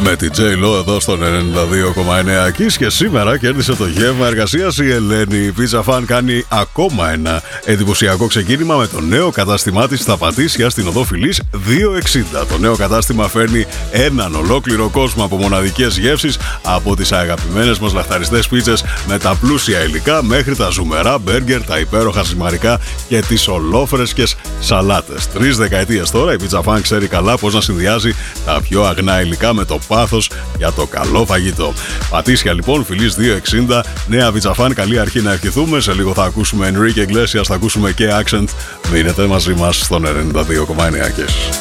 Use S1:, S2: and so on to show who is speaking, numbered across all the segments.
S1: Με την J-Lo εδώ στον 92,9 Kiss και σήμερα κέρδισε το γεύμα εργασίας η Ελένη. Η Pizza Fan κάνει ακόμα ένα εντυπωσιακό ξεκίνημα με το νέο κατάστημά της στα Πατήσια στην οδό Φιλής 260. Το νέο κατάστημα φέρνει έναν ολόκληρο κόσμο από μοναδικές γεύσεις, από τις αγαπημένες μας λαχταριστές πίτσες με τα πλούσια υλικά μέχρι τα ζουμερά μπέργκερ, τα υπέροχα ζυμαρικά και τις ολόφρεσκες σαλάτες. 3 δεκαετίες τώρα η Pizza Fan ξέρει καλά πώς να συνδυάζει τα πιο αγνά υλικά με το πάθος για το καλό φαγητό. Πατήσια λοιπόν, Φιλής 260, νέα Pizza Fan, καλή αρχή να ευχηθούμε. Σε λίγο θα ακούσουμε Enrique Iglesias, θα ακούσουμε και Accent. Μείνετε μαζί μας στον 92,9 Kiss.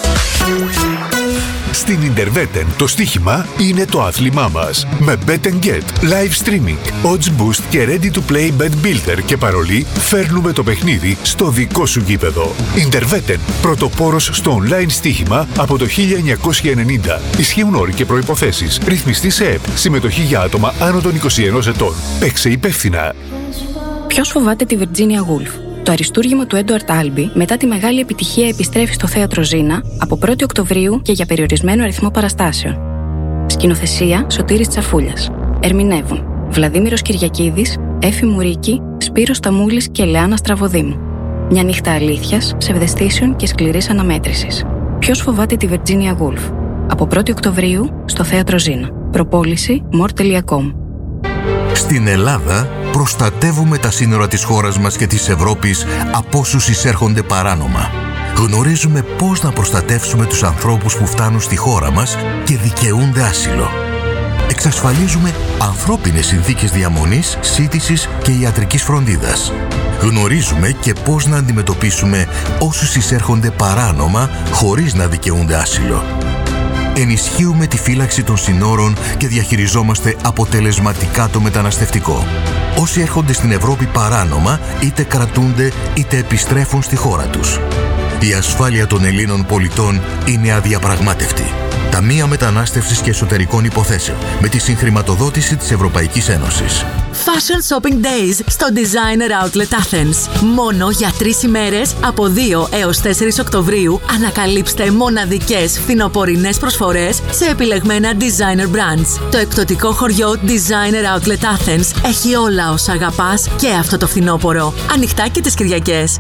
S2: Στην Interveten το στοίχημα είναι το άθλημά μας. Με Bet & Get, live streaming, odds boost και ready to play bet builder και παρολί, φέρνουμε το παιχνίδι στο δικό σου γήπεδο. Interveten, πρωτοπόρος στο online στοίχημα από το 1990. Ισχύουν όροι και προϋποθέσεις. Ρυθμιστή σε ΕΠ. Συμμετοχή για άτομα άνω των 21 ετών. Παίξε υπεύθυνα.
S3: Ποιος φοβάται τη Virginia Woolf? Το αριστούργημα του Έντουαρτ Άλμπι, μετά τη μεγάλη επιτυχία, επιστρέφει στο Θέατρο Ζήνα από 1η Οκτωβρίου και για περιορισμένο αριθμό παραστάσεων. Σκηνοθεσία Σωτήρης Τσαφούλιας. Ερμηνεύουν Βλαδίμηρος Κυριακίδης, Έφη Μουρίκη, Σπύρος Σταμούλης και Λεάνα Στραβοδήμου. Μια νύχτα αλήθειας, ψευδαισθήσεων και σκληρής αναμέτρησης. Ποιος φοβάται τη Virginia Woolf? Από 1η Οκτωβρίου στο Θέατρο Ζήνα. Προπόληση more.com.
S4: Στην Ελλάδα προστατεύουμε τα σύνορα της χώρας μας και της Ευρώπης από όσους εισέρχονται παράνομα. Γνωρίζουμε πώς να προστατεύσουμε τους ανθρώπους που φτάνουν στη χώρα μας και δικαιούνται άσυλο. Εξασφαλίζουμε ανθρώπινες συνθήκες διαμονής, σύντησης και ιατρικής φροντίδας. Γνωρίζουμε και πώς να αντιμετωπίσουμε όσους εισέρχονται παράνομα χωρίς να δικαιούνται άσυλο. Ενισχύουμε τη φύλαξη των συνόρων και διαχειριζόμαστε αποτελεσματικά το μεταναστευτικό. Όσοι έρχονται στην Ευρώπη παράνομα, είτε κρατούνται είτε επιστρέφουν στη χώρα τους. Η ασφάλεια των Ελλήνων πολιτών είναι αδιαπραγμάτευτη. Ταμεία Μετανάστευσης και Εσωτερικών Υποθέσεων, με τη συγχρηματοδότηση της Ευρωπαϊκής Ένωσης.
S5: Fashion Shopping Days στο Designer Outlet Athens. Μόνο για 3 ημέρες, από 2 έως 4 Οκτωβρίου, ανακαλύψτε μοναδικές φθινοπορεινές προσφορές σε επιλεγμένα designer brands. Το εκπτωτικό χωριό Designer Outlet Athens έχει όλα όσα αγαπάς και αυτό το φθινόπωρο. Ανοιχτά και τις Κυριακές.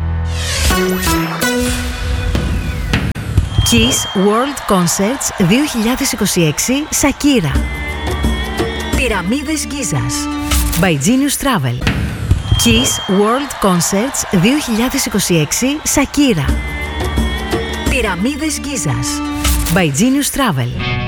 S6: Kiss World Concerts 2026 Σακύρα. Πυραμίδες Γκίζας by Genius Travel. Kiss World Concerts 2026 Σακύρα. Πυραμίδες Γκίζας by Genius Travel.